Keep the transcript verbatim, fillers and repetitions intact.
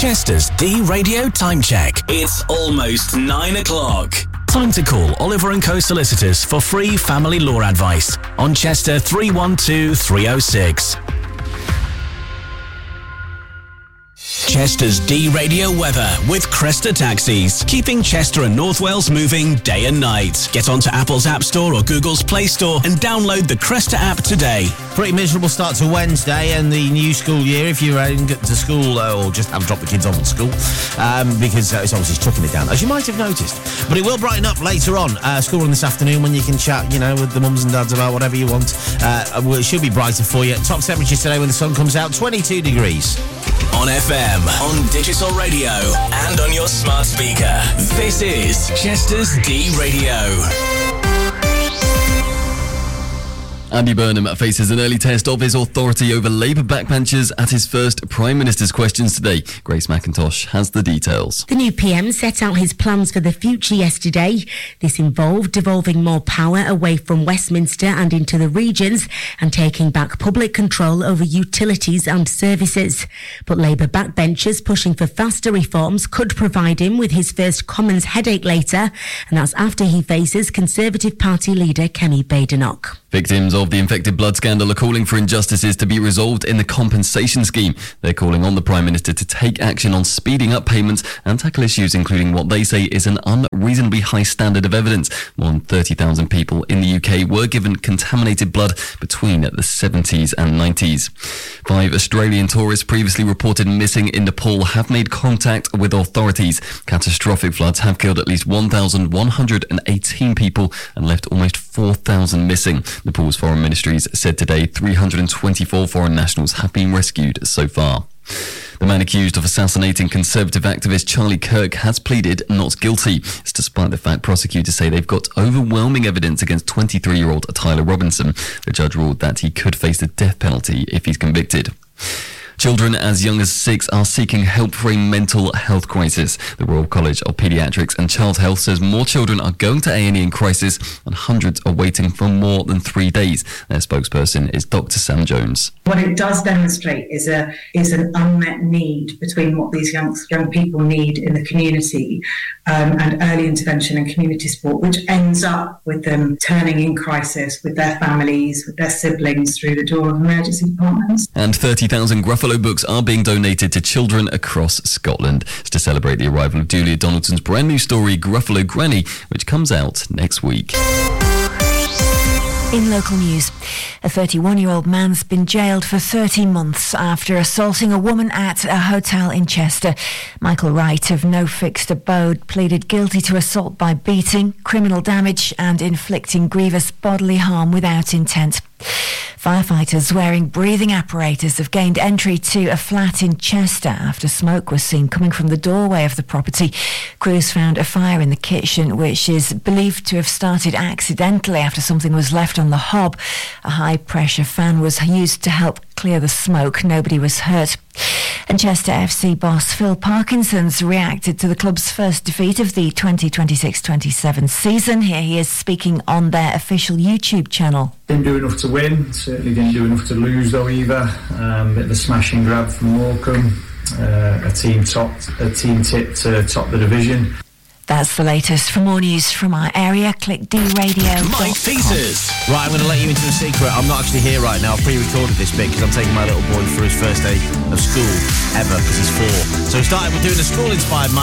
Chester's D Radio Time Check. It's almost nine o'clock. Time to call Oliver and Co Solicitors for free family law advice on Chester three one two three oh six. Chester's D-Radio weather with Cresta Taxis, keeping Chester and North Wales moving day and night. Get onto Apple's App Store or Google's Play Store and download the Cresta app today. Pretty miserable start to Wednesday and the new school year if you're heading to school uh, or just have dropped the kids off at school, um, because uh, it's obviously chucking it down, as you might have noticed. But it will brighten up later on. Uh, school run this afternoon when you can chat, you know, with the mums and dads about whatever you want. Uh, well, it should be brighter for you. Top temperatures today when the sun comes out, twenty-two degrees. On F M, on digital radio, and on your smart speaker. This is Chester's D-Radio. Andy Burnham faces an early test of his authority over Labour backbenchers at his first Prime Minister's questions today. Grace McIntosh has the details. The new P M set out his plans for the future yesterday. This involved devolving more power away from Westminster and into the regions and taking back public control over utilities and services. But Labour backbenchers pushing for faster reforms could provide him with his first Commons headache later, and that's after he faces Conservative Party leader Kemi Badenoch. Victims of the infected blood scandal are calling for injustices to be resolved in the compensation scheme. They're calling on the Prime Minister to take action on speeding up payments and tackle issues including what they say is an unreasonably high standard of evidence. More than thirty thousand people in the U K were given contaminated blood between the seventies and nineties. Five Australian tourists previously reported missing in Nepal have made contact with authorities. Catastrophic floods have killed at least one thousand one hundred eighteen people and left almost four thousand missing. Nepal's foreign ministries said today three hundred twenty-four foreign nationals have been rescued so far. The man accused of assassinating Conservative activist Charlie Kirk has pleaded not guilty. It's despite the fact prosecutors say they've got overwhelming evidence against twenty-three-year-old Tyler Robinson. The judge ruled that he could face the death penalty if he's convicted. Children as young as six are seeking help for a mental health crisis. The Royal College of Paediatrics and Child Health says more children are going to A and E in crisis and hundreds are waiting for more than three days. Their spokesperson is Doctor Sam Jones. What it does demonstrate is a is an unmet need between what these young, young people need in the community um, and early intervention and community support, which ends up with them turning in crisis with their families, with their siblings through the door of emergency departments. And thirty thousand Gruffalo books are being donated to children across Scotland. It's to celebrate the arrival of Julia Donaldson's brand new story, Gruffalo Granny, which comes out next week. In local news, a thirty-one-year-old man's been jailed for thirteen months after assaulting a woman at a hotel in Chester. Michael Wright, of No Fixed Abode, pleaded guilty to assault by beating, criminal damage and inflicting grievous bodily harm without intent. Firefighters wearing breathing apparatus have gained entry to a flat in Chester after smoke was seen coming from the doorway of the property. Crews found a fire in the kitchen, which is believed to have started accidentally after something was left on the hob. A high-pressure fan was used to help clear the smoke. Nobody was hurt. And Chester F C boss Phil Parkinson's reacted to the club's first defeat of the twenty twenty-six twenty-seven season. Here he is speaking on their official YouTube channel. Didn't do enough to win, certainly didn't do enough to lose though either. Um, bit of a smash and grab from Morecambe, uh, a team top, a team tip to top the division. That's the latest. For more news from our area, click d radio dot com. Mike Peters. Right, I'm going to let you into a secret. I'm not actually here right now. I've pre-recorded this bit because I'm taking my little boy for his first day of school ever because he's four. So we started with doing a school-inspired Mike